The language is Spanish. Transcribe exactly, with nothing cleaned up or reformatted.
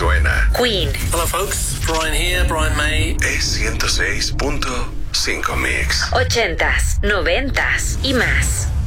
suena. Queen. Hello folks, Brian here, Brian May. Es ciento seis punto cinco Mix. Ochentas, noventas y más.